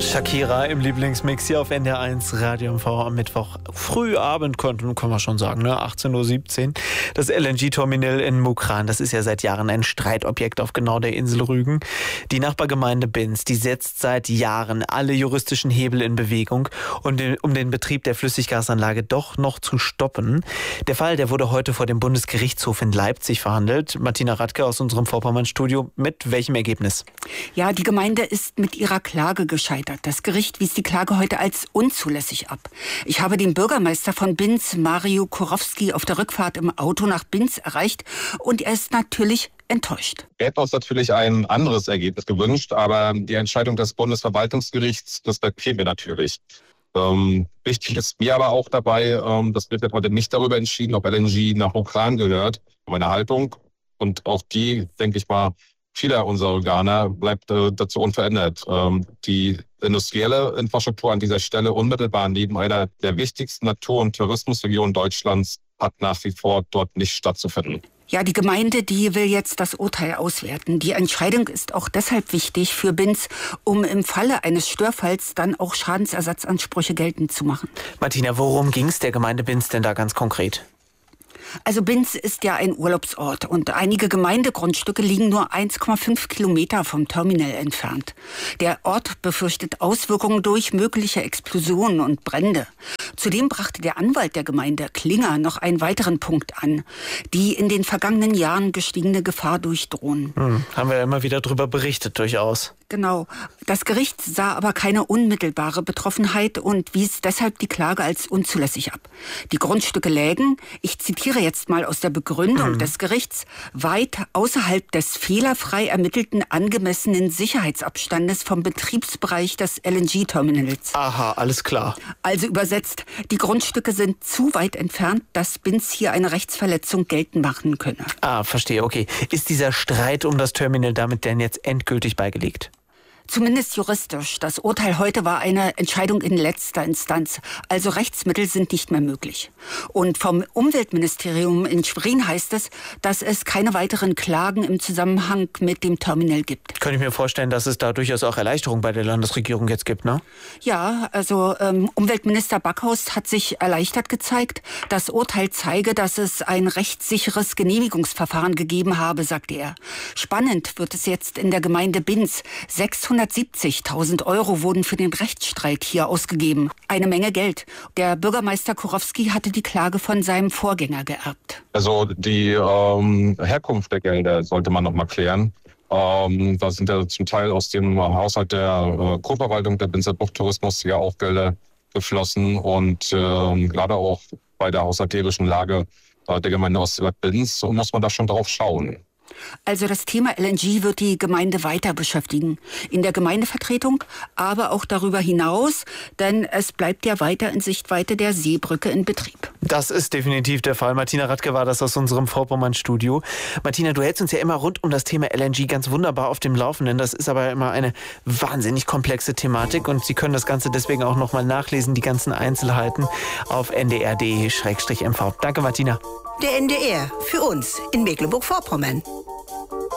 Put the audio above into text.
Shakira im Lieblingsmix hier auf NDR1 Radio MV am Mittwoch. Frühabend kann man schon sagen, ne? 18:17 Uhr. Das LNG-Terminal in Mukran, das ist ja seit Jahren ein Streitobjekt auf genau der Insel Rügen. Die Nachbargemeinde Binz, die setzt seit Jahren alle juristischen Hebel in Bewegung, um den Betrieb der Flüssiggasanlage doch noch zu stoppen. Der Fall, der wurde heute vor dem Bundesgerichtshof in Leipzig verhandelt. Martina Radke aus unserem Vorpommern-Studio. Mit welchem Ergebnis? Ja, die Gemeinde ist mit ihrer Klage gescheitert. Das Gericht wies die Klage heute als unzulässig ab. Ich habe den Bürgermeister von Binz, Mario Kurowski, auf der Rückfahrt im Auto nach Binz erreicht und er ist natürlich enttäuscht. Wir hätten uns natürlich ein anderes Ergebnis gewünscht, aber die Entscheidung des Bundesverwaltungsgerichts respektieren wir natürlich. Wichtig ist mir aber auch dabei, das wird heute nicht darüber entschieden, ob LNG nach Mukran gehört. Meine Haltung und auch die, denke ich mal, vieler unserer Organe bleibt dazu unverändert. Die industrielle Infrastruktur an dieser Stelle unmittelbar neben einer der wichtigsten Natur- und Tourismusregionen Deutschlands hat nach wie vor dort nicht stattzufinden. Ja, die Gemeinde, die will jetzt das Urteil auswerten. Die Entscheidung ist auch deshalb wichtig für Binz, um im Falle eines Störfalls dann auch Schadensersatzansprüche geltend zu machen. Martina, worum ging es der Gemeinde Binz denn da ganz konkret? Also Binz ist ja ein Urlaubsort und einige Gemeindegrundstücke liegen nur 1,5 Kilometer vom Terminal entfernt. Der Ort befürchtet Auswirkungen durch mögliche Explosionen und Brände. Zudem brachte der Anwalt der Gemeinde, Klinger, noch einen weiteren Punkt an. Die in den vergangenen Jahren gestiegene Gefahr durch Drohnen. Haben wir ja immer wieder darüber berichtet, durchaus. Genau. Das Gericht sah aber keine unmittelbare Betroffenheit und wies deshalb die Klage als unzulässig ab. Die Grundstücke lägen, ich zitiere jetzt mal aus der Begründung des Gerichts, weit außerhalb des fehlerfrei ermittelten angemessenen Sicherheitsabstandes vom Betriebsbereich des LNG-Terminals. Aha, alles klar. Also übersetzt, die Grundstücke sind zu weit entfernt, dass Binz hier eine Rechtsverletzung geltend machen könne. Ah, verstehe, okay. Ist dieser Streit um das Terminal damit denn jetzt endgültig beigelegt? Zumindest juristisch. Das Urteil heute war eine Entscheidung in letzter Instanz. Also Rechtsmittel sind nicht mehr möglich. Und vom Umweltministerium in Schwerin heißt es, dass es keine weiteren Klagen im Zusammenhang mit dem Terminal gibt. Könnte ich mir vorstellen, dass es da durchaus auch Erleichterung bei der Landesregierung jetzt gibt, ne? Ja, also Umweltminister Backhaus hat sich erleichtert gezeigt. Das Urteil zeige, dass es ein rechtssicheres Genehmigungsverfahren gegeben habe, sagte er. Spannend wird es jetzt in der Gemeinde Binz. 670.000 Euro wurden für den Rechtsstreit hier ausgegeben. Eine Menge Geld. Der Bürgermeister Kurowski hatte die Klage von seinem Vorgänger geerbt. Also die Herkunft der Gelder sollte man noch mal klären. Da sind ja zum Teil aus dem Haushalt der Kurverwaltung der Binzer Buchttourismus ja auch Gelder geflossen. Und gerade auch bei der haushalterischen Lage der Gemeinde Ostseebad-Binz muss man da schon drauf schauen. Also das Thema LNG wird die Gemeinde weiter beschäftigen. In der Gemeindevertretung, aber auch darüber hinaus, denn es bleibt ja weiter in Sichtweite der Seebrücke in Betrieb. Das ist definitiv der Fall. Martina Radke war das aus unserem Vorpommern-Studio. Martina, du hältst uns ja immer rund um das Thema LNG ganz wunderbar auf dem Laufenden. Das ist aber immer eine wahnsinnig komplexe Thematik und Sie können das Ganze deswegen auch nochmal nachlesen, die ganzen Einzelheiten auf ndr.de/mv. Danke, Martina. Der NDR, für uns in Mecklenburg-Vorpommern.